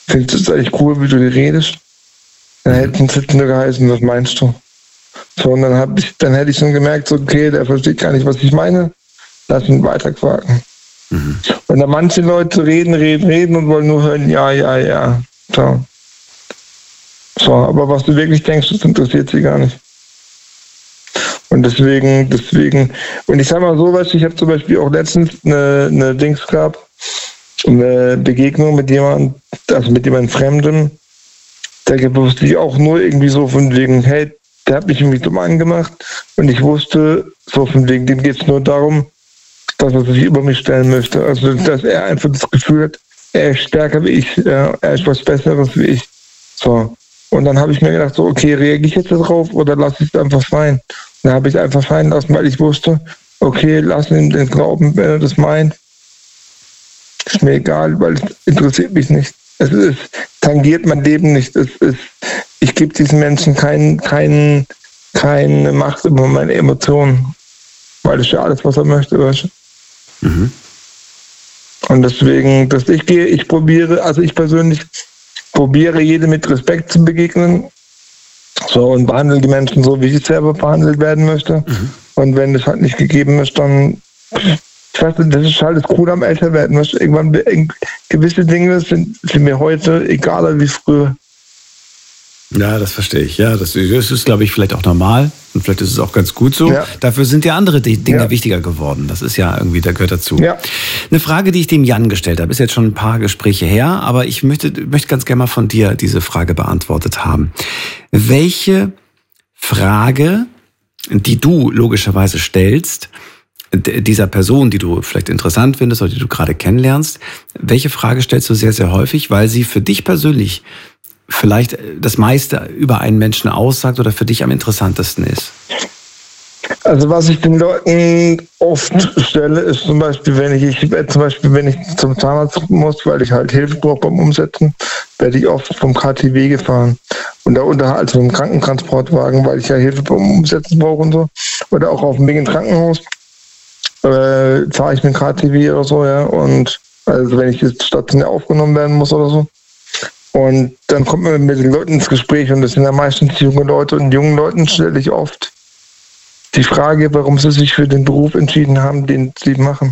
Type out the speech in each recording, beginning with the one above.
findest du es eigentlich cool, wie du hier redest? Dann hätten es nur geheißen, was meinst du? So, und dann hätte ich schon gemerkt, so, okay, der versteht gar nicht, was ich meine. Lass ihn weiterquaken. Und dann manche Leute reden und wollen nur hören, ja. So, aber was du wirklich denkst, das interessiert sie gar nicht. Und deswegen, und ich sag mal so, ich habe zum Beispiel auch letztens eine Dings gehabt, eine Begegnung mit jemandem, also mit jemandem Fremdem, der wusste ich auch nur irgendwie so von wegen, hey, der hat mich irgendwie dumm angemacht und ich wusste so von wegen, dem geht es nur darum, dass er sich über mich stellen möchte. Also, dass er einfach das Gefühl hat, er ist stärker wie ich, ja, er ist was Besseres wie ich. So. Und dann habe ich mir gedacht, so, okay, reagiere ich jetzt darauf oder lasse ich es einfach sein? Dann habe ich es einfach sein lassen, weil ich wusste, okay, lass ihn den glauben, wenn er das meint. Ist mir egal, weil es interessiert mich nicht. Es tangiert mein Leben nicht. Ich gebe diesen Menschen keine Macht über meine Emotionen, weil das ist ja alles, was er möchte. Weißt du? Und deswegen, ich persönlich probiere, jedem mit Respekt zu begegnen. So, und behandle die Menschen so, wie ich selber behandelt werden möchte. Und wenn das halt nicht gegeben ist, dann, ich weiß nicht, das ist halt das Coole am Älterwerden. Weißt du? Irgendwann, gewisse Dinge sind mir heute egaler wie früher. Ja, das verstehe ich. Ja, das ist, glaube ich, vielleicht auch normal und vielleicht ist es auch ganz gut so. Ja. Dafür sind ja andere Dinge wichtiger geworden. Das ist ja irgendwie, da gehört dazu. Ja. Eine Frage, die ich dem Jan gestellt habe, ist jetzt schon ein paar Gespräche her, aber ich möchte ganz gerne mal von dir diese Frage beantwortet haben. Welche Frage, die du logischerweise stellst, dieser Person, die du vielleicht interessant findest oder die du gerade kennenlernst, welche Frage stellst du sehr, sehr häufig, weil sie für dich persönlich vielleicht das meiste über einen Menschen aussagt oder für dich am interessantesten ist? Also was ich den Leuten oft stelle, ist zum Beispiel, wenn ich zum Zahnarzt muss, weil ich halt Hilfe brauche beim Umsetzen, werde ich oft vom KTW gefahren. Und da also im Krankentransportwagen, weil ich ja Hilfe beim Umsetzen brauche und so. Oder auch auf dem Weg ins Krankenhaus zahle ich mit KTW oder so, ja. Und also wenn ich jetzt stationär aufgenommen werden muss oder so. Und dann kommt man mit den Leuten ins Gespräch und das sind ja meistens junge Leute und jungen Leuten stelle ich oft die Frage, warum sie sich für den Beruf entschieden haben, den sie machen.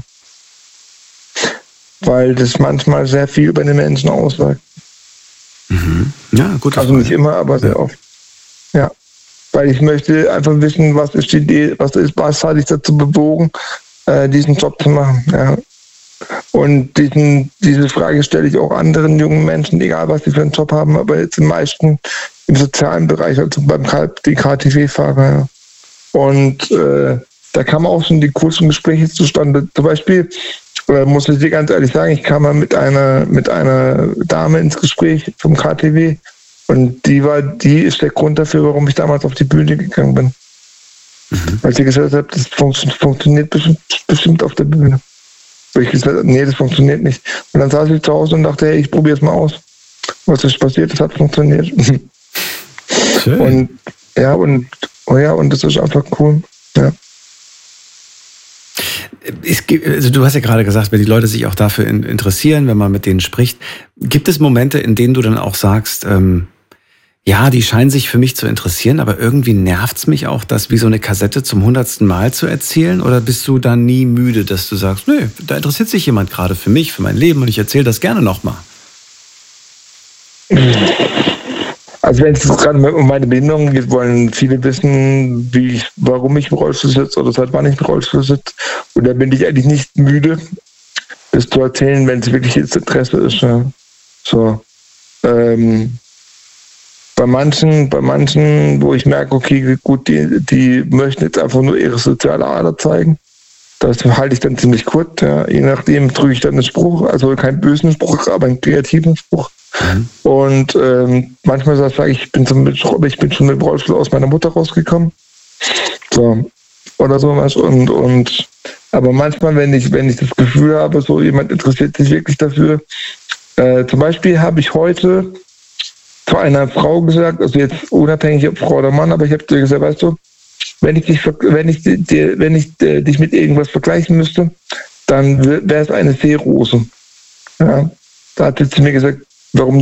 Weil das manchmal sehr viel über den Menschen aussagt. Ja, gut. Also nicht immer, aber sehr oft. Ja. Weil ich möchte einfach wissen, was ist die Idee, was hat dich dazu bewogen, diesen Job zu machen. Ja. Und diese Frage stelle ich auch anderen jungen Menschen, egal was sie für einen Job haben, aber jetzt im meisten im sozialen Bereich, also die KTW-Fahrer. Ja. Und da kamen auch schon die coolsten Gespräche zustande. Zum Beispiel muss ich dir ganz ehrlich sagen, ich kam mal mit einer Dame ins Gespräch vom KTW und die ist der Grund dafür, warum ich damals auf die Bühne gegangen bin. Weil sie gesagt hat, das funktioniert bestimmt auf der Bühne. Und ich gesagt habe, nee, das funktioniert nicht. Und dann saß ich zu Hause und dachte, hey, ich probiere es mal aus. Was ist passiert? Das hat funktioniert. Schön. Und das ist einfach cool. Ja. Also du hast ja gerade gesagt, wenn die Leute sich auch dafür interessieren, wenn man mit denen spricht, gibt es Momente, in denen du dann auch sagst, ja, die scheinen sich für mich zu interessieren, aber irgendwie nervt's mich auch, das wie so eine Kassette zum 100. Mal zu erzählen? Oder bist du dann nie müde, dass du sagst, nö, da interessiert sich jemand gerade für mich, für mein Leben und ich erzähle das gerne nochmal? Also wenn es gerade um meine Behinderung geht, wollen viele wissen, warum ich im Rollstuhl sitze oder seit wann ich im Rollstuhl sitze. Und da bin ich eigentlich nicht müde, das zu erzählen, wenn es wirklich jetzt Interesse ist. Ja. So. Bei manchen, wo ich merke, okay, gut, die möchten jetzt einfach nur ihre soziale Ader zeigen. Das halte ich dann ziemlich kurz. Ja. Je nachdem drücke ich dann einen Spruch, also keinen bösen Spruch, aber einen kreativen Spruch. Und manchmal sage ich, ich bin schon mit dem Rollstuhl aus meiner Mutter rausgekommen. So. Oder sowas. Aber manchmal, wenn ich das Gefühl habe, so jemand interessiert sich wirklich dafür. Zum Beispiel habe ich heute zu einer Frau gesagt, also jetzt unabhängig ob Frau oder Mann, aber ich habe dir gesagt, weißt du, wenn ich dich mit irgendwas vergleichen müsste, dann wäre es eine Seerose. Ja, da hat sie zu mir gesagt, warum